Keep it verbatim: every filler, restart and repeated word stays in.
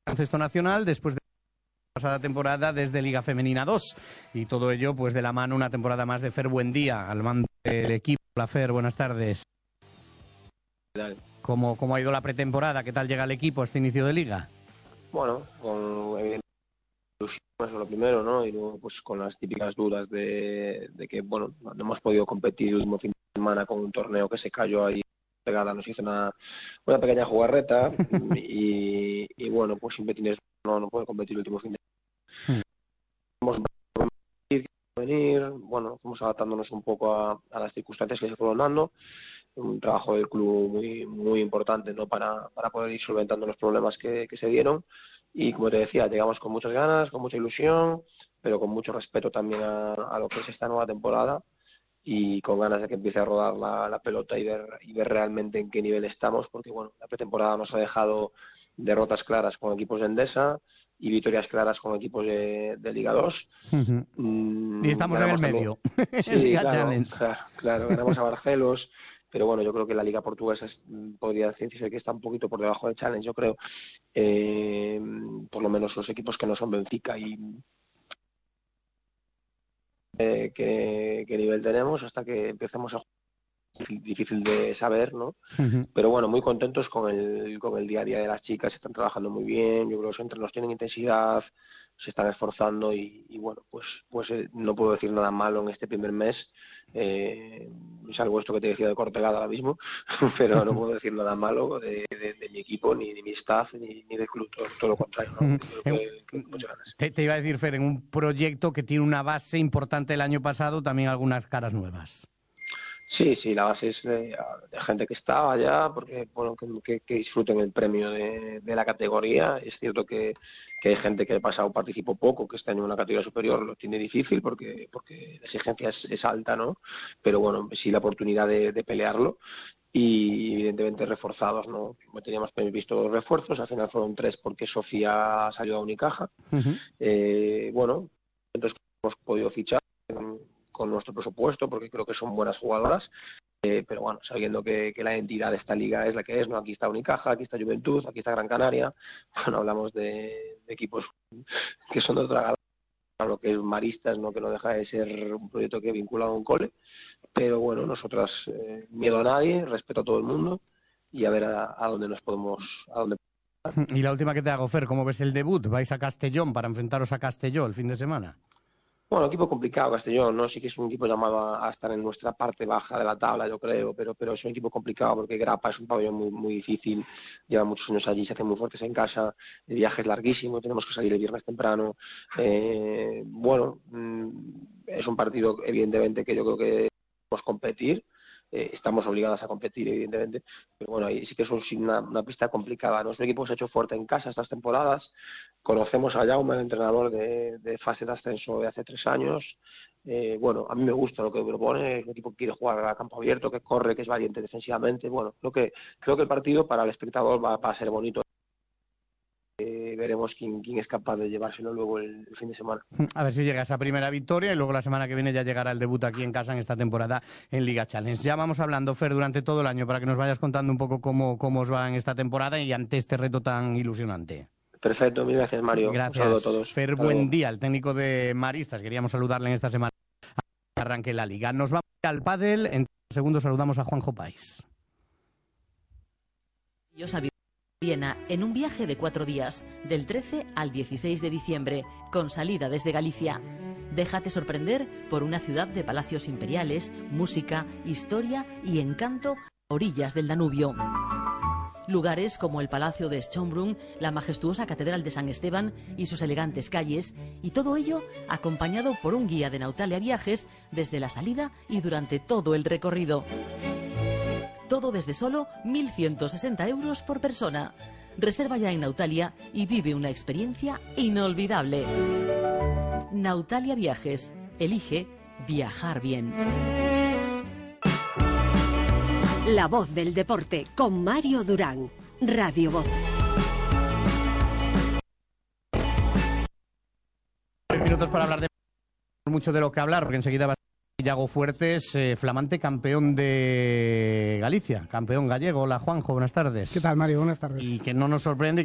baloncesto nacional después de la pasada temporada desde Liga Femenina dos. Y todo ello pues de la mano una temporada más de Fer Buendía al mando del equipo. Hola Fer, buenas tardes. ¿Cómo, ¿Cómo ha ido la pretemporada? ¿Qué tal llega el equipo a este inicio de liga? Bueno, con ilusión, eso es lo primero, ¿no? Y luego pues con las típicas dudas de, de que, bueno, no hemos podido competir el último fin de semana con un torneo que se cayó ahí pegada, nos hizo una, una pequeña jugarreta y, y bueno, pues siempre tienes, no, no puede competir el último fin de semana. Hemos venir, bueno, estamos adaptándonos un poco a, a las circunstancias que se fueron dando. Un trabajo del club muy muy importante, ¿no? para, para poder ir solventando los problemas que, que se dieron. Y como te decía, llegamos con muchas ganas, con mucha ilusión, pero con mucho respeto también a, a lo que es esta nueva temporada y con ganas de que empiece a rodar la, la pelota y ver, y ver realmente en qué nivel estamos, porque bueno, la pretemporada nos ha dejado derrotas claras con equipos de Endesa y victorias claras con equipos de, de Liga dos. Uh-huh. Mm, y estamos en el medio. Sí, Liga claro, Challenge. Claro, claro, ganamos a Barcelos. Pero bueno, yo creo que la Liga Portuguesa es, podría decirse que está un poquito por debajo del Challenge, yo creo. Eh, por lo menos los equipos que no son Benfica y eh, qué, qué nivel tenemos hasta que empecemos a jugar. Difícil de saber, ¿no? Uh-huh. Pero bueno, muy contentos con el, con el día a día de las chicas, están trabajando muy bien, yo creo que los entrenos tienen intensidad, se están esforzando y, y bueno, pues pues eh, no puedo decir nada malo en este primer mes, eh, salvo esto que te decía de Cortegada ahora mismo, pero no puedo decir nada malo de, de, de mi equipo, ni de mi staff, ni, ni del club, todo, todo lo contrario, ¿no? Creo que, que muchas ganas. Te, te iba a decir, Fer, en un proyecto que tiene una base importante el año pasado, también algunas caras nuevas. Sí, sí, la base es de, de gente que estaba ya, porque bueno, que, que, que disfruten el premio de, de la categoría. Es cierto que, que hay gente que el pasado participó poco, que este año en una categoría superior lo tiene difícil porque porque la exigencia es, es alta, ¿no? Pero bueno, sí la oportunidad de, de pelearlo y evidentemente reforzados, ¿no? Teníamos visto dos refuerzos, al final fueron tres porque Sofía salió a Unicaja. Uh-huh. Eh, bueno, entonces hemos podido fichar con nuestro presupuesto, porque creo que son buenas jugadoras, eh, pero bueno, sabiendo que, que la entidad de esta liga es la que es, ¿no? Aquí está Unicaja, aquí está Juventud, aquí está Gran Canaria, bueno, hablamos de, de equipos que son de otra galaxia, lo que es Maristas, ¿no? Que no deja de ser un proyecto que vincula a un cole, pero bueno, nosotras, eh, miedo a nadie, respeto a todo el mundo, y a ver a, a dónde nos podemos... A dónde... Y la última que te hago, Fer, ¿cómo ves el debut? ¿Vais a Castellón para enfrentaros a Castelló el fin de semana? Bueno, equipo complicado, Castellón, ¿no? Sí que es un equipo llamado a, a estar en nuestra parte baja de la tabla, yo creo, pero pero es un equipo complicado porque Grapa es un pabellón muy muy difícil, lleva muchos años allí, se hacen muy fuertes en casa, el viaje es larguísimo, tenemos que salir el viernes temprano. Eh, bueno, es un partido, evidentemente, que yo creo que debemos competir. Eh, estamos obligados a competir, evidentemente, pero bueno, ahí sí que es una, una pista complicada. Nuestro equipo se ha hecho fuerte en casa estas temporadas, conocemos a Jaume, el entrenador de, de fase de ascenso de hace tres años, eh, bueno, a mí me gusta lo que propone, es un equipo que quiere jugar a campo abierto, que corre, que es valiente defensivamente, bueno, creo que, creo que el partido para el espectador va, va a ser bonito. Eh, veremos quién, quién es capaz de llevárselo luego el, el fin de semana. A ver si llega esa primera victoria y luego la semana que viene ya llegará el debut aquí en casa en esta temporada en Liga Challenge. Ya vamos hablando, Fer, durante todo el año para que nos vayas contando un poco cómo, cómo os va en esta temporada y ante este reto tan ilusionante. Perfecto, mil gracias, Mario. Gracias. Un saludo a todos. Fer Buendía, el técnico de Maristas. Queríamos saludarle en esta semana que arranque la Liga. Nos vamos al pádel. En segundos saludamos a Juanjo País. Yo sabía Viena en un viaje de cuatro días, del trece al dieciséis de diciembre, con salida desde Galicia. Déjate sorprender por una ciudad de palacios imperiales, música, historia y encanto a orillas del Danubio. Lugares como el Palacio de Schönbrunn, la majestuosa Catedral de San Esteban y sus elegantes calles, y todo ello acompañado por un guía de Nautalia Viajes desde la salida y durante todo el recorrido. Todo desde solo mil ciento sesenta euros por persona. Reserva ya en Nautalia y vive una experiencia inolvidable. Nautalia Viajes. Elige viajar bien. La voz del deporte con Mario Durán. Radio Voz. Minutos para hablar de mucho de lo que hablar, porque enseguida va a ser Yago Fuertes, eh, flamante campeón de Galicia, campeón gallego. Hola, Juanjo, buenas tardes. ¿Qué tal, Mario? Buenas tardes. Y que no nos sorprende